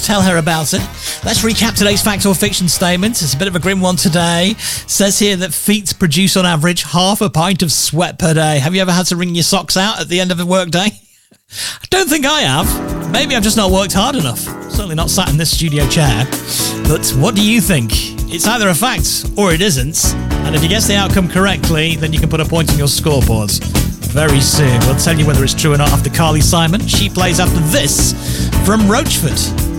Tell her about it. Let's recap today's fact or fiction statement. It's a bit of a grim one today. Says here that feet produce on average half a pint of sweat per day. Have you ever had to wring your socks out at the end of a work day? I don't think I have. Maybe I've just not worked hard enough. Certainly not sat in this studio chair. But what do you think? It's either a fact or it isn't. And if you guess the outcome correctly, then you can put a point on your scoreboard. Very soon, we'll tell you whether it's true or not after Carly Simon. She plays after this from Roachford.